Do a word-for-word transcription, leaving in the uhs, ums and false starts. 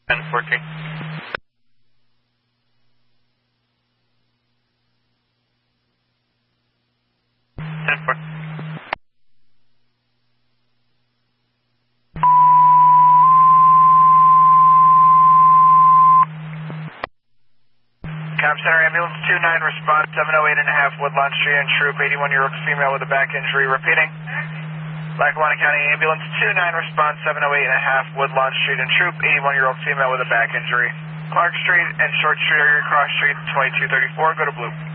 ten fourteen. ten four. Cab Center Ambulance two nine, response seven oh eight and a half Woodlawn Street and Troop, eighty-one year old female with a back injury. Repeating. Lackawanna County Ambulance two nine, response seven oh eight and a half Woodlawn Street and Troop, eighty-one year old female with a back injury. Clark Street and Short Street are your cross street, twenty-two thirty-four, go to Blue.